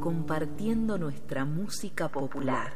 compartiendo nuestra música popular.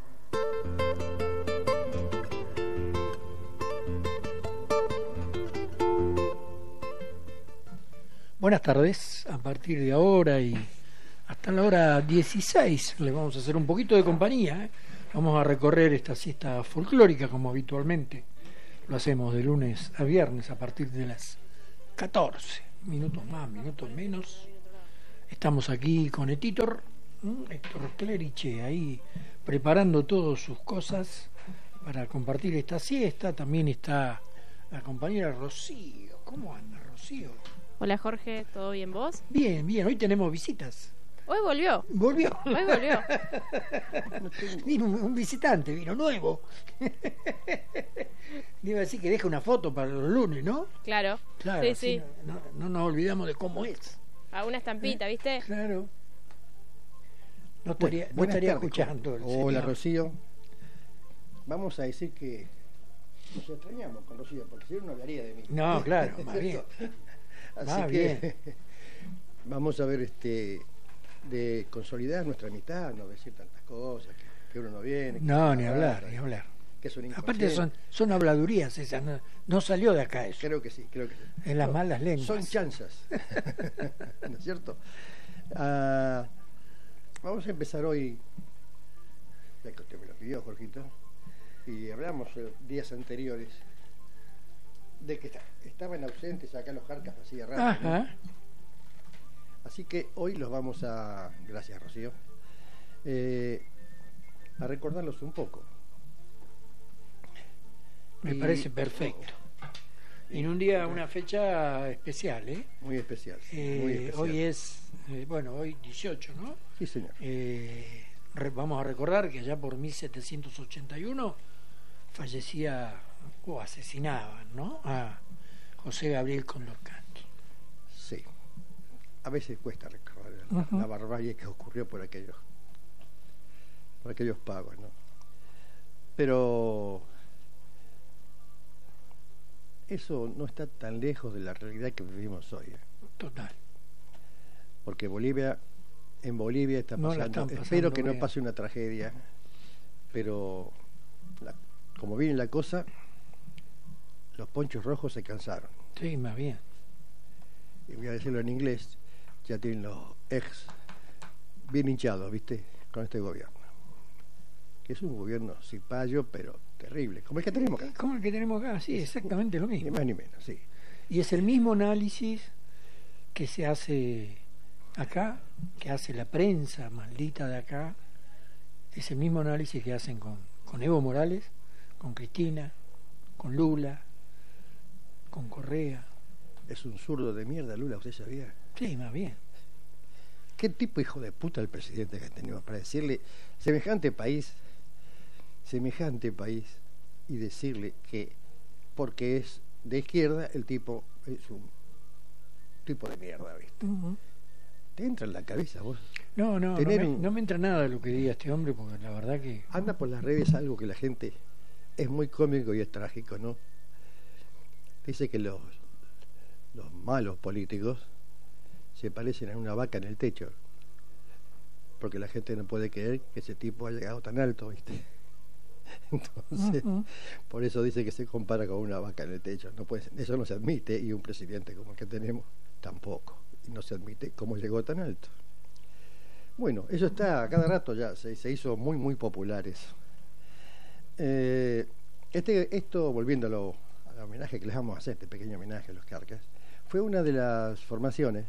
Buenas tardes, a partir de ahora y hasta la hora 16 les vamos a hacer un poquito de compañía. Vamos a recorrer esta siesta folclórica como habitualmente lo hacemos de lunes a viernes a partir de las 14, minutos más, minutos menos. Estamos aquí con Héctor Cleriche ahí preparando todas sus cosas para compartir esta siesta. También está la compañera Rocío. ¿Cómo anda, Rocío? Hola Jorge, ¿todo bien vos? Bien, bien, hoy tenemos visitas. Hoy volvió. Volvió. Hoy volvió. Vino un visitante, vino nuevo. Le iba a decir que deja una foto para los lunes, ¿no? Claro. Claro, Sí. No nos olvidamos de cómo es. A una estampita, ¿viste? Claro. No estaría escuchando. Hola Rocío. Vamos a decir que nos extrañamos con Rocío, porque si no hablaría de mí. No, claro, más bien. Así que vamos a ver de consolidar nuestra amistad, no decir tantas cosas, que uno no viene. No, ni hablar. Que es un aparte son habladurías esas, no salió de acá eso. Creo que sí. En las malas lenguas. Son chanzas, ¿no es cierto? Vamos a empezar hoy, ya que usted me lo pidió, Jorgito, y hablamos días anteriores de que estaban ausentes acá los Jarcas hacía rato. Ajá. ¿No? Así que hoy los vamos gracias Rocío, a recordarlos un poco. Me parece perfecto. Y en un día, una fecha especial, ¿eh? Muy especial. Muy especial. Hoy es, hoy 18, ¿no? Sí, señor. Vamos a recordar que allá por 1781 fallecía o asesinaban, ¿no? A José Gabriel Condorcanqui. Sí. A veces cuesta recordar la barbarie que ocurrió por aquellos pagos, ¿no? Pero eso no está tan lejos de la realidad que vivimos hoy. Total. Porque en Bolivia está pasando, espero que no pase una tragedia, pero como viene la cosa, los ponchos rojos se cansaron. Sí, más bien. Y voy a decirlo en inglés, ya tienen los ex bien hinchados, ¿viste? Con este gobierno. Que es un gobierno cipayo, pero terrible. Como el que tenemos acá. Como el que tenemos acá, sí, exactamente lo mismo. Ni más ni menos, sí. Y es el mismo análisis que se hace acá, que hace la prensa maldita de acá. Es el mismo análisis que hacen con Evo Morales, con Cristina, con Lula, con Correa. Es un zurdo de mierda, Lula, ¿usted sabía? Sí, más bien. ¿Qué tipo hijo de puta el presidente que tenemos para decirle semejante país, y decirle que porque es de izquierda el tipo es un tipo de mierda, ¿viste? Uh-huh. ¿Te entra en la cabeza vos? No me entra nada de lo que diga este hombre, porque la verdad que... Anda por las redes algo que la gente es muy cómico y es trágico, ¿no? Dice que los malos políticos se parecen a una vaca en el techo, porque la gente no puede creer que ese tipo ha llegado tan alto, ¿viste? Entonces, por eso dice que se compara con una vaca en el techo. No puede, eso no se admite, y un presidente como el que tenemos tampoco, y no se admite cómo llegó tan alto. Bueno, eso está a cada rato ya, se hizo muy muy popular eso. Esto, volviendo al homenaje que les vamos a hacer, este pequeño homenaje a los Jarcas, fue una de las formaciones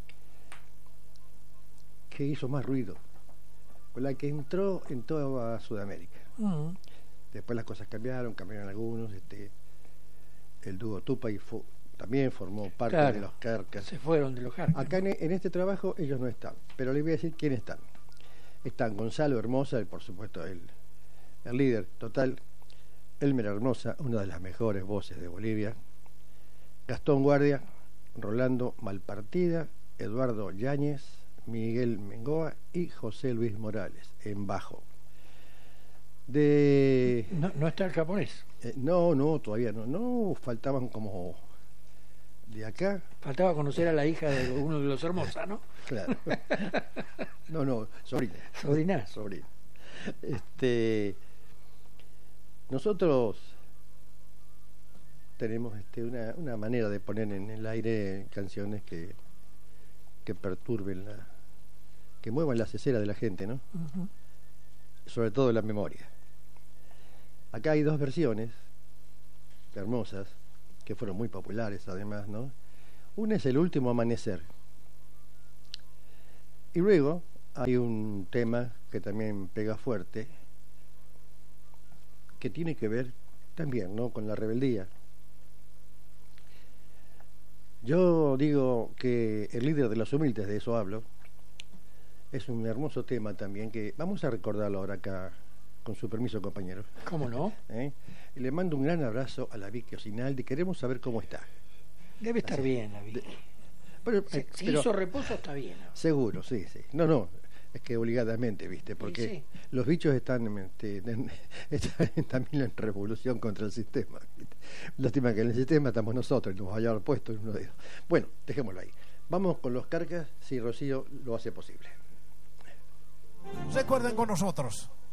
que hizo más ruido, con la que entró en toda Sudamérica. Uh-huh. Después las cosas cambiaron algunos. El dúo Tupac también formó parte de los Jarcas. Se fueron de los Jarcas. Acá en este trabajo ellos no están, pero les voy a decir quiénes están. Están Gonzalo Hermosa, por supuesto el líder total, Elmer Hermosa, una de las mejores voces de Bolivia, Gastón Guardia, Rolando Malpartida, Eduardo Yáñez, Miguel Mengoa y José Luis Morales en bajo. No está el japonés. No, todavía no, faltaban como de acá, Faltaba conocer a la hija de uno de los Hermosa, ¿no? claro. No, sobrina. Sobrina. Sobrina. Nosotros tenemos una manera de poner en el aire canciones que perturben que muevan la cesera de la gente, ¿no? Ujú. Sobre todo la memoria. Acá hay dos versiones hermosas que fueron muy populares además, ¿no? Una es El último amanecer. Y luego hay un tema que también pega fuerte, que tiene que ver también, ¿no?, con la rebeldía. Yo digo que El líder de los humildes, de eso hablo, es un hermoso tema también que vamos a recordarlo ahora acá, con su permiso, compañero. ¿Cómo no? Y le mando un gran abrazo a la Vicky Osinaldi. Queremos saber cómo está. Debe estar bien la Vicky. Pero, Si pero- hizo reposo, está bien. seguro, sí. No, es que obligadamente, ¿viste? Porque sí. los bichos están también en revolución contra el sistema, ¿viste? Lástima que en el sistema estamos nosotros, nos hayamos puesto en uno de ellos. Bueno, dejémoslo ahí. Vamos con los Carcas, si Rocío lo hace posible. Recuerden con nosotros.